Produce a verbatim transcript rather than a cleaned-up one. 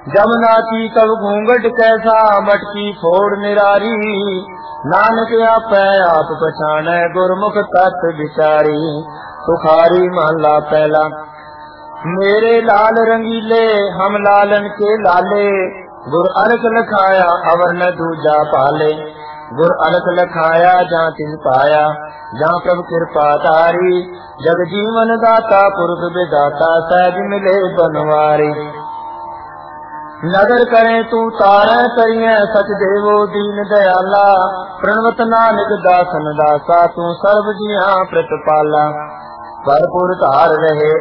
जमुना की तब घूंघट कैसा मटकी फोड़ निरारी। नानक आपै आप पछाणै गुरमुख तत् विचारी। सुखारी महला पहला। मेरे लाल रंगीले हम लालन के लाले। गुर अलख लखाया अवर न दूजा पाले। गुर अलख लखाया जहाँ तिन पाया जहाँ प्रभु कृपा तारी। जग जीवन दाता पुरुष विदाता सहज मिले बनवारी। नगर करें तू तारै करिए सच देवो दीन दयाला। प्रणवत नानक दासन दासा तू सर्व जिया प्रतिपाला। भरपूर धार रहे